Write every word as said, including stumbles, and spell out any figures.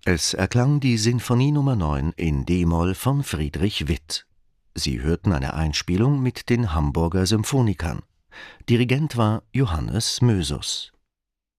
Es erklang die Sinfonie Nummer neun in d-Moll von Friedrich Witt. Sie hörten eine Einspielung mit den Hamburger Symphonikern. Dirigent war Johannes Mösus.